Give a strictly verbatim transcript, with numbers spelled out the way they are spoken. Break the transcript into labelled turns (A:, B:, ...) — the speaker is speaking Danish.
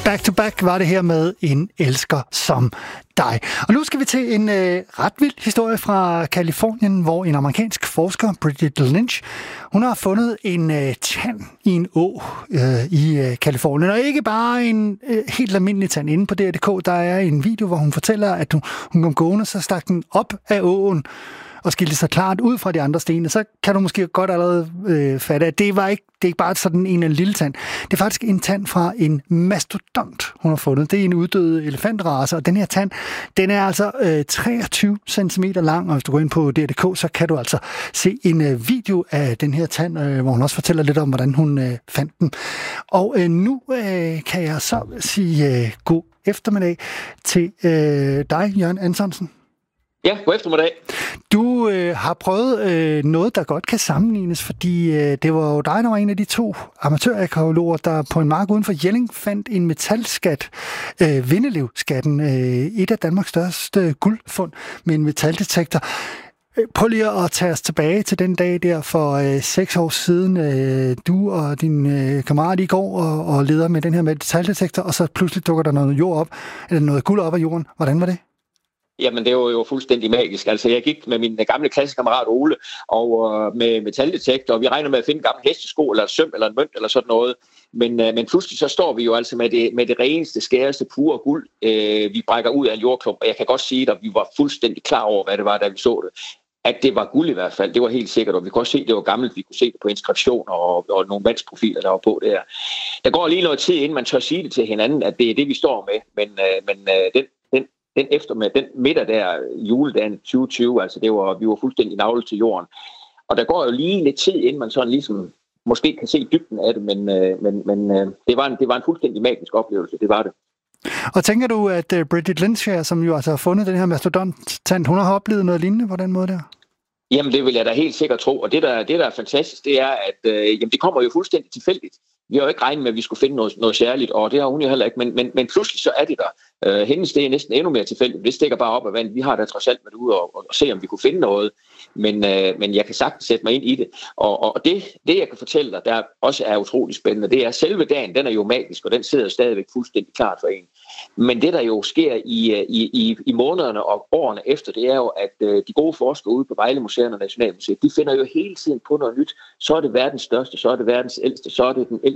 A: Back to Back var det her med En elsker som dig. Og nu skal vi til en øh, ret vild historie fra Californien, hvor en amerikansk forsker, Bridget Lynch, hun har fundet en øh, tand i en å øh, i øh, Californien. Og ikke bare en øh, helt almindelig tand. Inde på D R punktum d k, der er en video, hvor hun fortæller, at hun, hun kom gående, så stak den op af åen og skilte sig klart ud fra de andre sten, så kan du måske godt allerede øh, fatte, at det var ikke, det er ikke bare sådan en en lille tand. Det er faktisk en tand fra en mastodont, hun har fundet. Det er en uddød elefantrace, og den her tand, den er altså øh, treogtyve centimeter lang, og hvis du går ind på D R punktum d k, så kan du altså se en øh, video af den her tand, øh, hvor hun også fortæller lidt om, hvordan hun øh, fandt den. Og øh, nu øh, kan jeg så sige øh, god eftermiddag til øh, dig, Jørgen Antonsen.
B: Ja, god eftermiddag.
A: Du øh, har prøvet øh, noget, der godt kan sammenlignes, fordi øh, det var jo dig, der var en af de to amatørarkæologer, der på en mark uden for Jelling fandt en metalskat, øh, Vindeløvskatten, øh, et af Danmarks største guldfund med en metaldetektor. Prøv lige at tage os tilbage til den dag der for øh, seks år siden. Øh, du og din øh, kammerat I går og, og leder med den her metaldetektor, og så pludselig dukker der noget jord op, eller noget guld op af jorden. Hvordan var det?
B: Jamen, det var jo fuldstændig magisk. Altså, jeg gik med min gamle klassekammerat Ole og øh, med metaldetektor, og vi regner med at finde en gammel hestesko, eller et søm, eller en mønt, eller sådan noget. Men, øh, men pludselig så står vi jo altså med det, med det reneste, skæreste, pure guld, øh, vi brækker ud af en jordklump. Og jeg kan godt sige, at vi var fuldstændig klar over, hvad det var, da vi så det. At det var guld i hvert fald, det var helt sikkert, og vi kunne også se, at det var gammelt. Vi kunne se det på inskriptioner og, og nogle vandsprofiler, der var på det her. Der går lige noget tid, inden man tør sige det til hinanden, at det er det, vi står med. Men, øh, men øh, den Den eftermiddag, den middag der, juledagen tyve tyve, altså det var, vi var fuldstændig navlet til jorden. Og der går jo lige lidt tid, inden man sådan ligesom måske kan se dybden af det, men, men, men det, var en, det var en fuldstændig magisk oplevelse, det var det.
A: Og tænker du, at Bridget Lynch her, som jo altså har fundet den her mastodont-tand, hun har oplevet noget lignende på den måde der? Jamen,
B: det vil jeg da helt sikkert tro, og det der, det der er fantastisk, det er, at øh, jamen, det kommer jo fuldstændig tilfældigt. Vi har jo ikke regnet med, at vi skulle finde noget, noget særligt, og det har hun jo heller ikke, men, men, men pludselig så er det der. Øh, hendes det er næsten endnu mere tilfældigt. Det stikker bare op af vandet. Vi har da trods alt været ude og, og, og se, om vi kunne finde noget, men, øh, men jeg kan sagtens sætte mig ind i det. Og, og det, det, jeg kan fortælle dig, der også er utrolig spændende, det er, at selve dagen, den er jo magisk, og den sidder stadigvæk fuldstændig klart for en. Men det, der jo sker i, i, i, i månederne og årene efter, det er jo, at øh, de gode forskere ude på Vejle Museum og Nationalmuseet, de finder jo hele tiden på noget nyt. Så er det verdens største, så er det verdens ældste, så er det den ældste